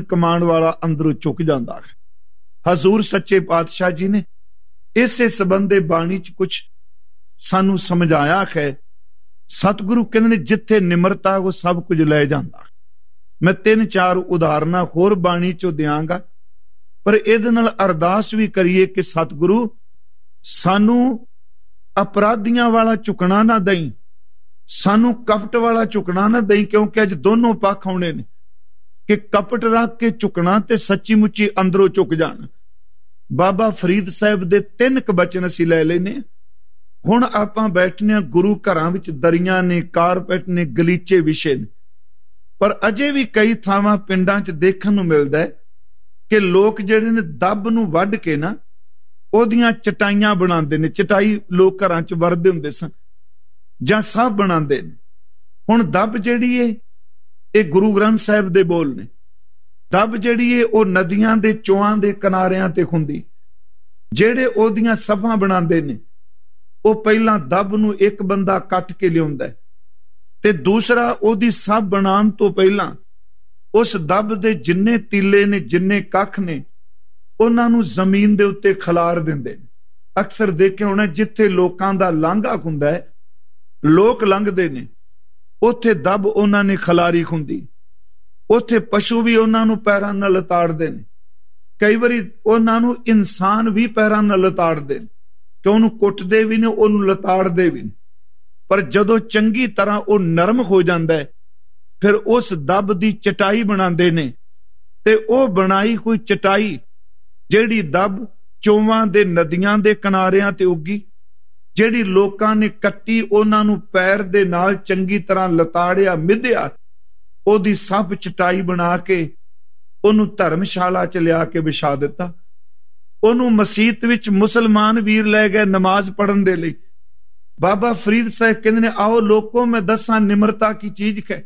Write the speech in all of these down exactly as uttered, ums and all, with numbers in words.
ਕਮਾਉਣ ਵਾਲਾ ਅੰਦਰੋਂ ਚੁੱਕ ਜਾਂਦਾ ਹੈ। ਹਜ਼ੂਰ ਸੱਚੇ ਪਾਤਸ਼ਾਹ ਜੀ ਨੇ ਇਸੇ ਸੰਬੰਧੇ ਬਾਣੀ 'ਚ ਕੁਛ ਸਾਨੂੰ ਸਮਝਾਇਆ ਹੈ। ਸਤਿਗੁਰੂ ਕਹਿੰਦੇ ਨੇ ਜਿੱਥੇ ਨਿਮਰਤਾ ਉਹ ਸਭ ਕੁਝ ਲੈ ਜਾਂਦਾ। ਮੈਂ ਤਿੰਨ ਚਾਰ ਉਦਾਹਰਨਾਂ ਹੋਰ ਬਾਣੀ 'ਚੋਂ ਦਿਆਂਗਾ, ਪਰ ਇਹਦੇ ਨਾਲ ਅਰਦਾਸ ਵੀ ਕਰੀਏ ਕਿ ਸਤਿਗੁਰੂ ਸਾਨੂੰ ਅਪਰਾਧੀਆਂ ਵਾਲਾ ਝੁਕਣਾ ਨਾ ਦਈ, ਸਾਨੂੰ ਕਪਟ ਵਾਲਾ ਝੁਕਣਾ ਨਾ ਦਈ, ਕਿਉਂਕਿ ਅੱਜ ਦੋਨੋਂ ਪੱਖ ਆਉਣੇ ਨੇ ਕਿ ਕਪਟ ਰੱਖ ਕੇ ਝੁਕਣਾ ਤੇ ਸੱਚੀ ਮੁੱਚੀ ਅੰਦਰੋਂ ਝੁਕ ਜਾਣਾ। ਬਾਬਾ ਫਰੀਦ ਸਾਹਿਬ ਦੇ ਤਿੰਨ ਕੁ ਬਚਨ ਅਸੀਂ ਲੈ ਲੈਨੇ। ਹੁਣ ਆਪਾਂ ਬੈਠਨੇ ਆ ਗੁਰੂ ਘਰਾਂ ਵਿੱਚ, ਦਰੀਆਂ ਨੇ, ਕਾਰਪੈਟ ਨੇ, ਗਲੀਚੇ ਵਿਛੇ ਨੇ, ਪਰ ਅਜੇ ਵੀ ਕਈ ਥਾਵਾਂ ਪਿੰਡਾਂ 'ਚ ਦੇਖਣ ਨੂੰ ਮਿਲਦਾ ਹੈ ਕਿ ਲੋਕ ਜਿਹੜੇ ਨੇ ਦੱਬ ਨੂੰ ਵੱਢ ਕੇ ਨਾ ਉਹਦੀਆਂ ਚਟਾਈਆਂ ਬਣਾਉਂਦੇ ਨੇ। ਚਟਾਈ ਲੋਕ ਘਰਾਂ 'ਚ ਵਰਤਦੇ ਹੁੰਦੇ ਸਨ ਜਾਂ ਸਭ ਬਣਾਉਂਦੇ ਨੇ। ਹੁਣ ਦੱਬ ਜਿਹੜੀ ਏ ਇਹ ਗੁਰੂ ਗ੍ਰੰਥ ਸਾਹਿਬ ਦੇ ਬੋਲ ਨੇ। ਦੱਬ ਜਿਹੜੀ ਏ ਉਹ ਨਦੀਆਂ ਦੇ ਚੋਆਂ ਦੇ ਕਿਨਾਰਿਆਂ ਤੇ ਹੁੰਦੀ। ਜਿਹੜੇ ਉਹਦੀਆਂ ਸਭਾਂ ਬਣਾਉਂਦੇ ਨੇ ਉਹ ਪਹਿਲਾਂ ਦੱਬ ਨੂੰ ਇੱਕ ਬੰਦਾ ਕੱਟ ਕੇ ਲਿਆਉਂਦਾ ਤੇ ਦੂਸਰਾ ਉਹਦੀ ਸਭ ਬਣਾਉਣ ਤੋਂ ਪਹਿਲਾਂ ਉਸ ਦੱਬ ਦੇ ਜਿੰਨੇ ਤੀਲੇ ਨੇ, ਜਿੰਨੇ ਕੱਖ ਨੇ, ਉਹਨਾਂ ਨੂੰ ਜ਼ਮੀਨ ਦੇ ਉੱਤੇ ਖਿਲਾਰ ਦਿੰਦੇ ਨੇ। ਅਕਸਰ ਦੇਖਿਆ ਹੋਣਾ ਜਿੱਥੇ ਲੋਕਾਂ ਦਾ ਲਾਂਘਾ ਹੁੰਦਾ ਹੈ, ਲੋਕ ਲੰਘਦੇ ਨੇ, ਉੱਥੇ ਦੱਬ ਉਹਨਾਂ ਨੇ ਖਿਲਾਰੀ ਹੁੰਦੀ। ਉੱਥੇ ਪਸ਼ੂ ਵੀ ਉਹਨਾਂ ਨੂੰ ਪੈਰਾਂ ਨਾਲ ਲਤਾੜਦੇ ਨੇ। ਕਈ ਵਾਰੀ ਉਹਨਾਂ ਨੂੰ ਇਨਸਾਨ ਵੀ ਪੈਰਾਂ ਨਾਲ ਲਤਾੜਦੇ ਨੇ ਕਿ ਉਹਨੂੰ ਕੁੱਟਦੇ ਵੀ ਨੇ, ਉਹਨੂੰ ਲਤਾੜਦੇ ਵੀ ਨੇ। ਪਰ ਜਦੋਂ ਚੰਗੀ ਤਰ੍ਹਾਂ ਉਹ ਨਰਮ ਹੋ ਜਾਂਦਾ ਹੈ ਫਿਰ ਉਸ ਦੱਬ ਦੀ ਚਟਾਈ ਬਣਾਉਂਦੇ ਨੇ ਤੇ ਉਹ ਬਣਾਈ ਕੋਈ ਚਟਾਈ ਜਿਹੜੀ ਦੱਬ ਚੋਵਾਂ ਦੇ ਨਦੀਆਂ ਦੇ ਕਿਨਾਰਿਆਂ ਤੇ ਉੱਗੀ, ਜਿਹੜੀ ਲੋਕਾਂ ਨੇ ਕੱਟੀ, ਉਹਨਾਂ ਨੂੰ ਪੈਰ ਦੇ ਨਾਲ ਚੰਗੀ ਤਰ੍ਹਾਂ ਲਤਾੜਿਆ, ਮਿੱਧਿਆ, ਉਹਦੀ ਸਭ ਚਟਾਈ ਬਣਾ ਕੇ ਉਹਨੂੰ ਧਰਮਸ਼ਾਲਾ 'ਚ ਲਿਆ ਕੇ ਵਿਛਾ ਦਿੱਤਾ। ਉਹਨੂੰ ਮਸੀਤ ਵਿੱਚ ਮੁਸਲਮਾਨ ਵੀਰ ਲੈ ਗਏ ਨਮਾਜ਼ ਪੜ੍ਹਨ ਦੇ ਲਈ। ਬਾਬਾ ਫਰੀਦ ਸਾਹਿਬ ਕਹਿੰਦੇ ਨੇ, ਆਓ ਲੋਕੋ ਮੈਂ ਦੱਸਾਂ ਨਿਮਰਤਾ ਕੀ ਚੀਜ਼ ਹੈ।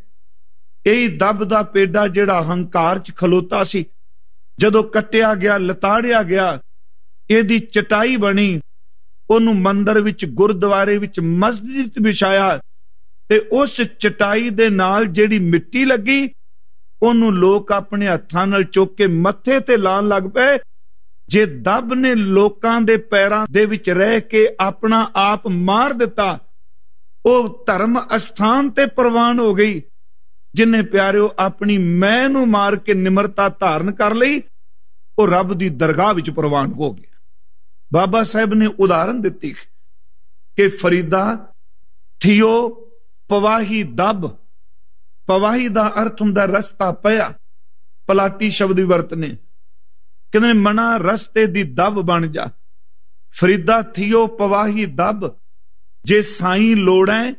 ਇਹ ਦੱਬ ਦਾ ਪੇਡਾ ਜਿਹੜਾ ਹੰਕਾਰ 'ਚ ਖਲੋਤਾ ਸੀ, ਜਦੋਂ ਕੱਟਿਆ ਗਿਆ, ਲਤਾੜਿਆ ਗਿਆ, ਇਹਦੀ ਚਟਾਈ ਬਣੀ, ਉਹਨੂੰ ਮੰਦਰ ਵਿੱਚ, ਗੁਰਦੁਆਰੇ ਵਿੱਚ, ਮਸਜਿਦ ਵਿੱਚ ਵਿਛਾਇਆ ਤੇ ਉਸ ਚਟਾਈ ਦੇ ਨਾਲ ਜਿਹੜੀ ਮਿੱਟੀ ਲੱਗੀ ਉਹਨੂੰ ਲੋਕ ਆਪਣੇ ਹੱਥਾਂ ਨਾਲ ਚੁੱਕ ਕੇ ਮੱਥੇ ਤੇ ਲਾਉਣ ਲੱਗ ਪਏ। ਜੇ ਦੱਬ ਨੇ ਲੋਕਾਂ ਦੇ ਪੈਰਾਂ ਦੇ ਵਿੱਚ ਰਹਿ ਕੇ ਆਪਣਾ ਆਪ ਮਾਰ ਦਿੱਤਾ, ਉਹ ਧਰਮ ਅਸਥਾਨ ਤੇ ਪ੍ਰਵਾਨ ਹੋ ਗਈ। ਜਿਨੇ ਪਿਆਰਿਓ ਆਪਣੀ ਮੈਂ ਨੂੰ ਮਾਰ ਕੇ ਨਿਮਰਤਾ ਧਾਰਨ ਕਰ ਲਈ, ਉਹ ਰੱਬ ਦੀ ਦਰਗਾਹ ਵਿੱਚ ਪ੍ਰਵਾਨ ਹੋ ਗਿਆ। ਬਾਬਾ ਸਾਹਿਬ ਨੇ ਉਦਾਹਰਨ ਦਿੱਤੀ ਕਿ ਫਰੀਦਾ ਥਿਓ ਪਵਾਹੀ ਦੱਬ। ਪਵਾਹੀ ਦਾ ਅਰਥ ਹੁੰਦਾ ਰਸਤਾ ਪਿਆ, ਪਲਾਟੀ ਸ਼ਬਦ ਵੀ ਵਰਤਨੇ। ਕਹਿੰਦੇ ਮਨਾ ਰਸਤੇ ਦੀ ਦੱਬ ਬਣ ਜਾ। ਫਰੀਦਾ ਥਿਓ ਪਵਾਹੀ ਦੱਬ, ਜੇ ਸਾਈਂ ਲੋੜੈ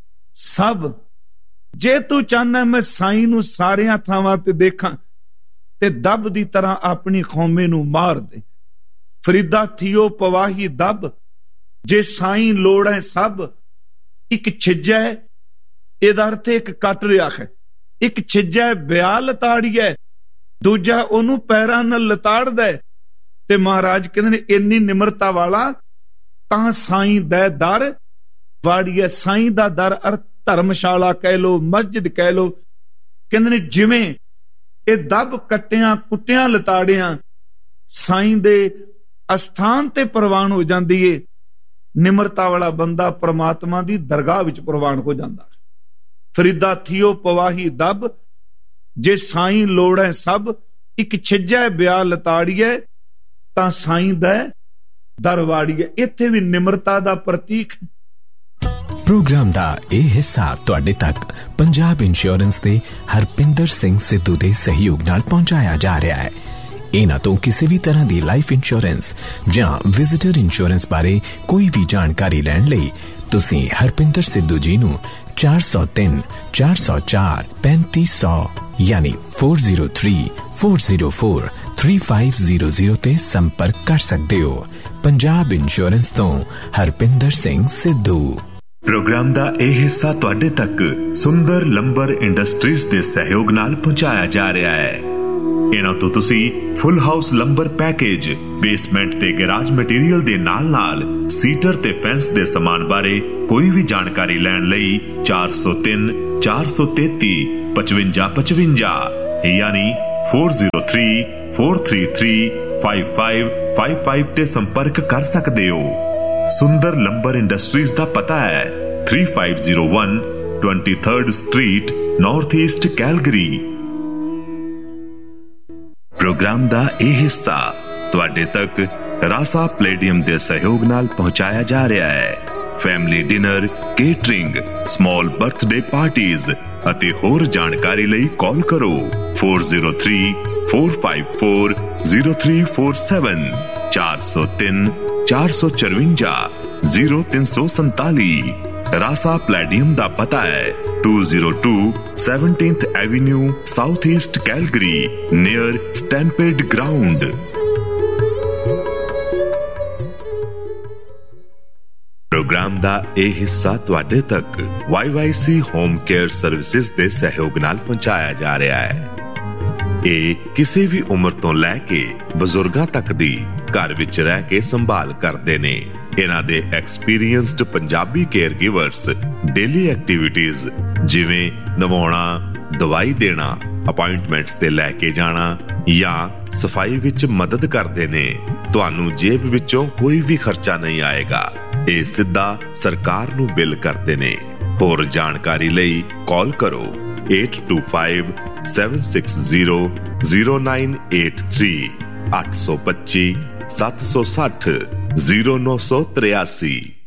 ਸਭ। ਜੇ ਤੂੰ ਚਾਹਨਾ ਮੈਂ ਸਾਈਂ ਨੂੰ ਸਾਰਿਆਂ ਥਾਵਾਂ ਤੇ ਦੇਖਾਂ ਤੇ ਦੱਬ ਦੀ ਤਰ੍ਹਾਂ ਆਪਣੀ ਕੌਮੇ ਨੂੰ ਮਾਰ ਦੇ। ਫਰੀਦਾ ਥਿਓ ਪਵਾਹੀ ਦੱਬ, ਜੇ ਸਾਈਂ ਲੋੜੈ ਸਭ। ਇੱਕ ਛਿਜੈ, ਇਹਦਾ ਅਰਥ ਇੱਕ ਕੱਟ ਰਿਹਾ ਹੈ। ਇੱਕ ਛਿਜੈ ਵਿਆਹ ਲਤਾੜੀਐ, ਦੂਜਾ ਉਹਨੂੰ ਪੈਰਾਂ ਨਾਲ ਲਤਾੜਦਾ। ਤੇ ਮਹਾਰਾਜ ਕਹਿੰਦੇ ਨੇ ਇੰਨੀ ਨਿਮਰਤਾ ਵਾਲਾ ਤਾਂ ਸਾਈਂ ਦੇ ਦਰ ਵਾੜੀਐ। ਸਾਈਂ ਦਾ ਦਰ ਅਰਥ ਧਰਮਸ਼ਾਲਾ ਕਹਿ ਲੋ, ਮਸਜਿਦ ਕਹਿ ਲੋ। ਕਹਿੰਦੇ ਨੇ ਜਿਵੇਂ ਇਹ ਦੱਬ ਕੱਟਿਆਂ ਕੁੱਟਿਆਂ ਲਤਾੜਿਆਂ ਸਾਈਂ ਦੇ ਅਸਥਾਨ ਤੇ ਪ੍ਰਵਾਨ ਹੋ ਜਾਂਦੀ ਏ, ਨਿਮਰਤਾ ਵਾਲਾ ਬੰਦਾ ਪ੍ਰਮਾਤਮਾ ਦੀ ਦਰਗਾਹ ਵਿੱਚ ਪ੍ਰਵਾਨ ਹੋ ਜਾਂਦਾ। ਫਰੀਦਾ ਥਿਓ ਪਵਾਹੀ ਦੱਬ, ਜੇ ਸਾਈਂ ਲੋੜੈ ਸਭ। ਇੱਕ ਛਿਜੈ ਵਿਆਹ ਲਤਾੜੀਐ, ਤਾਂ ਸਾਈਂ ਦਾ ਦਰ ਵਾੜੀਐ। ਇੱਥੇ ਵੀ ਨਿਮਰਤਾ ਦਾ ਪ੍ਰਤੀਕ ਹੈ। ਪ੍ਰੋਗਰਾਮ ਦਾ ਇਹ ਹਿੱਸਾ ਤੁਹਾਡੇ ਤੱਕ ਪੰਜਾਬ ਇੰਸ਼ੋਰੈਂਸ ਦੇ ਹਰਪਿੰਦਰ ਸਿੰਘ ਸਿੱਧੂ ਦੇ ਸਹਿਯੋਗ ਨਾਲ ਪਹੁੰਚਾਇਆ ਜਾ ਰਿਹਾ ਹੈ। ਇਹਨਾਂ ਤੋਂ ਕਿਸੇ ਵੀ ਤਰ੍ਹਾਂ ਦੀ ਲਾਈਫ ਇੰਸ਼ੋਰੈਂਸ ਜਾਂ ਵਿਜ਼ਿਟਰ ਇੰਸ਼ੋਰੈਂਸ ਬਾਰੇ ਕੋਈ ਵੀ ਜਾਣਕਾਰੀ ਲੈਣ ਲਈ ਤੁਸੀਂ ਹਰਪਿੰਦਰ ਸਿੱਧੂ ਜੀ ਨੂੰ ਚਾਰ ਸੌ ਤਿੰਨ ਚਾਰ ਸੌ ਚਾਰ ਪੈਂਤੀ ਸੌ ਯਾਨੀ ਚਾਰ ਜ਼ੀਰੋ ਤਿੰਨ ਚਾਰ ਜ਼ੀਰੋ ਚਾਰ ਤਿੰਨ ਪੰਜ ਜ਼ੀਰੋ ਜ਼ੀਰੋ ਤੇ ਸੰਪਰਕ ਕਰ ਸਕਦੇ ਹੋ। ਪੰਜਾਬ ਇੰਸ਼ੋਰੈਂਸ ਤੋਂ ਹਰਪਿੰਦਰ ਸਿੰਘ ਸਿੱਧੂ। ਪ੍ਰੋਗਰਾਮ ਦਾ ਇਹ ਹਿੱਸਾ ਤੁਹਾਡੇ ਤੱਕ ਸੁੰਦਰ ਲੰਬਰ ਇੰਡਸਟਰੀਜ਼ ਦੇ ਸਹਿਯੋਗ ਨਾਲ ਪਹੁੰਚਾਇਆ ਜਾ ਰਿਹਾ ਹੈ। ਇਹਨਾਂ ਤੋਂ ਤੁਸੀਂ ਫੁੱਲ ਹਾਊਸ ਲੰਬਰ ਪੈਕੇਜ, ਬੇਸਮੈਂਟ ਤੇ ਗੈਰਾਜ ਮਟੀਰੀਅਲ ਦੇ ਨਾਲ ਨਾਲ ਸੀਟਰ ਤੇ ਫੈਂਸ ਦੇ ਸਮਾਨ ਬਾਰੇ ਕੋਈ ਵੀ ਜਾਣਕਾਰੀ ਲੈਣ ਲਈ ਚਾਰ ਸੌ ਤਿੰਨ ਚਾਰ ਸੌ ਤੇਤੀ ਪਚਵੰਜਾ ਪਚਵੰਜਾ ਯਾਨੀ four zero three four three three five five five five ते संपर्क कर सकते हो। सुंदर लंबर इंडस्ट्रीज का पता है three five zero one twenty third street north east Calgary. Programme का यह हिस्सा तुहाडे तक रासा प्लेडियम के सहयोग नाल पहुंचाया जा रहा है। Family dinner, catering, small birthday parties ਅਤੇ ਹੋਰ ਜਾਣਕਾਰੀ ਲਈ ਕਾਲ ਕਰੋ four zero three four five four zero three four seven चार सौ तीन चार सौ चरवंजा जीरो तीन सौ संताली। रासा प्लेडियम का पता है to zero to seventeenth Avenue south east Calgary near स्टैंपेड ground. Programme का यह हिस्सा तुहाडे तक Y Y C home care services के सहयोग नाल पहुंचाया जा रहा है। ये किसी भी उम्र तो लैके बजुर्गों तक दी घर विच रह के संभाल करते ने। इन्हां दे experienced Punjabi care givers daily activities जिवें नवाउणा, दवाई देना, अपॉइंटमेंट्स ते लैके जाना या सफाई विच मदद करते ने। तुहानू जेब विचों कोई भी खर्चा नहीं आएगा। ये सीधा सरकार नू बिल करते ने। होर जानकारी लई कॉल करो eight to five seven six zero zero nine eight three अठ सौ पच्ची सत्त सौ सठ जीरो नौ सौ तिरासी।